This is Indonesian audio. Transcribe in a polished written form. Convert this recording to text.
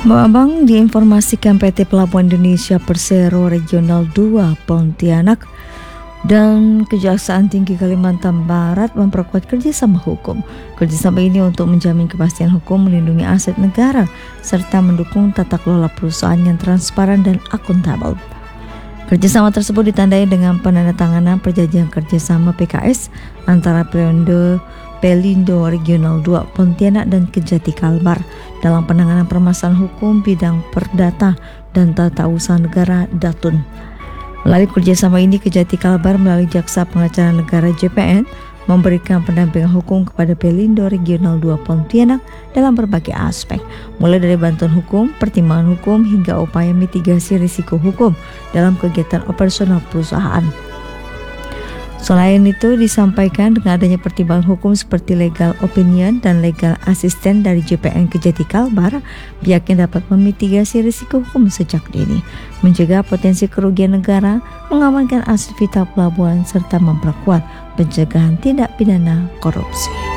Abang diinformasikan PT Pelabuhan Indonesia Persero Regional 2 Pontianak dan Kejaksaan Tinggi Kalimantan Barat memperkuat kerjasama hukum. Kerjasama ini untuk menjamin kepastian hukum, melindungi aset negara, serta mendukung tata kelola perusahaan yang transparan dan akuntabel. Kerjasama tersebut ditandai dengan penandatanganan perjanjian kerjasama PKS antara Pelindo Regional 2 Pontianak dan Kejati Kalbar dalam penanganan permasalahan hukum bidang perdata dan tata usaha negara Datun. Melalui kerjasama ini, Kejati Kalbar melalui Jaksa Pengacara Negara JPN memberikan pendampingan hukum kepada Pelindo Regional 2 Pontianak dalam berbagai aspek, mulai dari bantuan hukum, pertimbangan hukum, hingga upaya mitigasi risiko hukum dalam kegiatan operasional perusahaan. Selain itu, disampaikan dengan adanya pertimbangan hukum seperti legal opinion dan legal assistant dari JPN Kejati Kalbar, pihaknya dapat memitigasi risiko hukum sejak dini, mencegah potensi kerugian negara, mengamankan aset vital pelabuhan, serta memperkuat pencegahan tindak pidana korupsi.